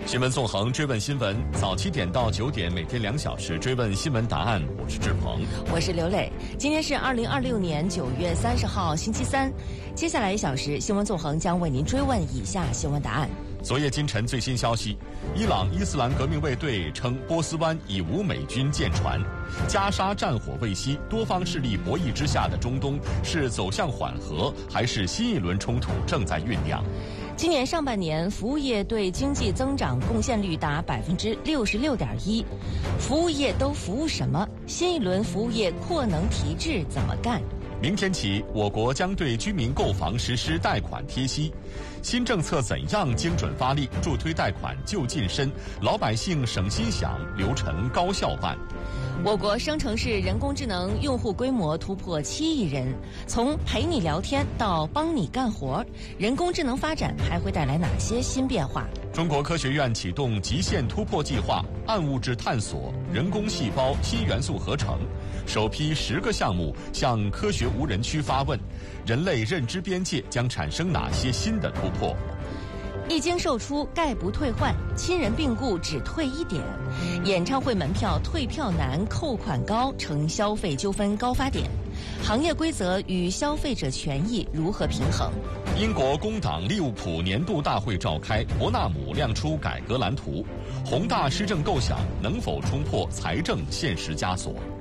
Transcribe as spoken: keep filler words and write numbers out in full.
新闻纵横，追问新闻，早七点到九点，每天两小时追问新闻答案。我是志鹏， 我是刘磊。今天是二零二六年九月三十号，星期三。接下来一小时，新闻纵横将为您追问以下新闻答案。 昨夜今晨最新消息，伊朗伊斯兰革命卫队称波斯湾已无美军舰船，加沙战火未息，多方势力博弈之下的中东是走向缓和，还是新一轮冲突正在酝酿？ 今年上半年，服务业对经济增长贡献率达百分之六十六点一。服务业都服务什么？新一轮服务业扩能提质怎么干？ 明天起，我国将对居民购房实施贷款贴息。新政策怎样精准发力，助推贷款就近身，老百姓省心想，流程高效办。 我国生成式人工智能用户规模突破七亿人，从陪你聊天到帮你干活，人工智能发展还会带来哪些新变化？ 中国科学院启动极限突破计划，暗物质探索、人工细胞、新元素合成，首批十个项目向科学无人区发问：人类认知边界将产生哪些新的突破？ 一经售出概不退换，亲人病故只退一点，演唱会门票退票难，扣款高成消费纠纷高发点，行业规则与消费者权益如何平衡？ 英国工党利物浦年度大会召开，伯纳姆亮出改革蓝图，宏大施政构想能否冲破财政现实枷锁？